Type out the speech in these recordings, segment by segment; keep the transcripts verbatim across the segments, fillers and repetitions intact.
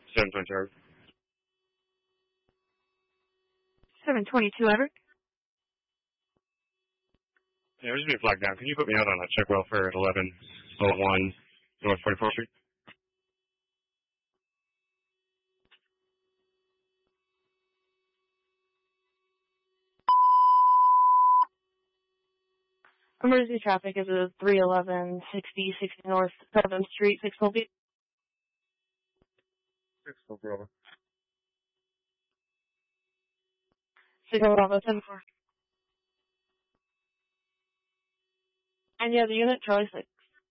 seven twenty-two. seven twenty-two, Everett. Yeah, we're just being flagged down. Can you put me out on a check welfare at eleven oh one North forty-fourth Street? Emergency traffic is a three eleven sixty sixty North seventh Street, six twelve B. six twelve Bravo. six Bravo, ten four. And yeah, the unit, Charlie six.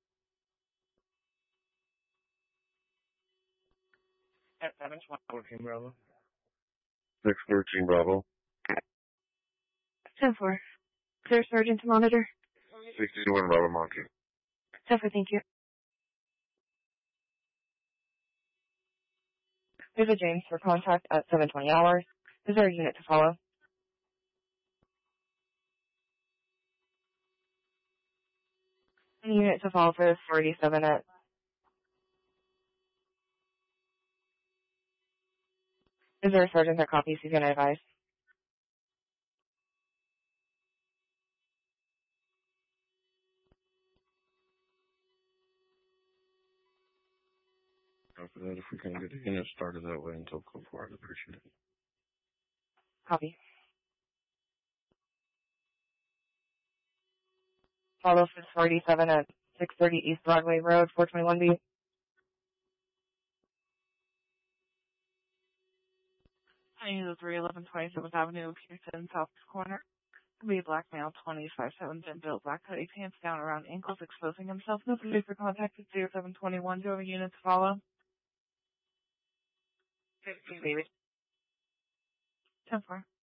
At seven fourteen Bravo. six thirteen Bravo. ten four. Clear Sergeant to monitor. sixty-one Bravo Monkey. ten four, thank you. There's a James for contact at seven twenty hours. Is there a unit to follow? Any unit to follow for this forty-seven at... Is there a sergeant that copies? He's going to advise. After that, if we can get the unit started that way until go for it, I'd appreciate it. Copy. Follow for forty-seven at six thirty East Broadway Road, four twenty-one B. I need the three eleven twenty-seventh Avenue, Houston, South Corner. Be a black male, twenty-five seven, thin built, black hoodie, pants down around ankles, exposing himself. No need for contact with zero seven twenty-one. Do you have a unit to follow? fifteen, baby. ten four.